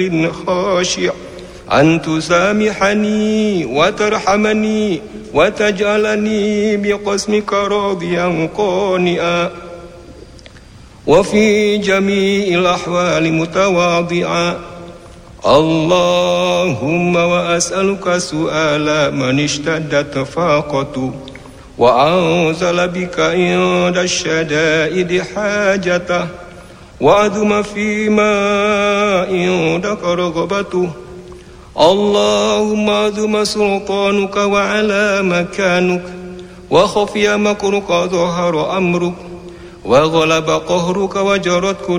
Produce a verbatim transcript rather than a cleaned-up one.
خاشع أن تسامحني وترحمني وتجعلني بقسمك راضيا قانئا وفي جميع الأحوال متواضعا. اللهم وأسألك سؤال من اشتدت فاقته وأنزل بك عند الشدائد حاجته وعظم فيما عندك رغبته. اللهم عظم سلطانك وعلى مكانك وخفي مكرك ظهر أمرك وغلب قهرك وجرت